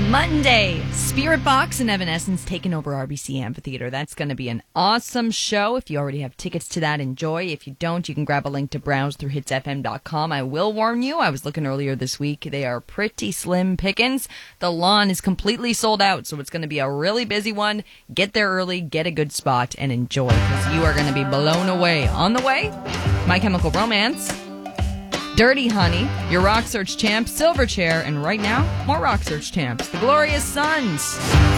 Monday, Spirit Box and Evanescence taking over RBC Amphitheater. That's going to be an awesome show. If you already have tickets to that, enjoy. If you don't, you can grab a link to browse through hitsfm.com. I will warn you, I was looking earlier this week. They are pretty slim pickings. The lawn is completely sold out, so it's going to be a really busy one. Get there early, get a good spot, and enjoy, because you are going to be blown away. On the way, My Chemical Romance, Dirty Honey, your Rock Search champ, Silverchair, and right now, more Rock Search champs, the Glorious Sons.